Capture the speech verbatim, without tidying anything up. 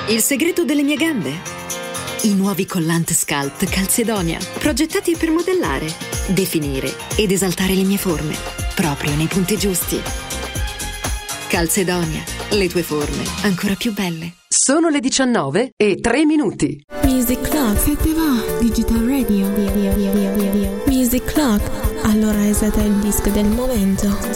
Il segreto delle mie gambe? I nuovi collant Sculpt Calzedonia, progettati per modellare, definire ed esaltare le mie forme, proprio nei punti giusti. Calzedonia, le tue forme ancora più belle. Sono le diciannove e tre minuti. Music Clock, se te va, Digital Radio. Music Clock, allora esate il disco del momento.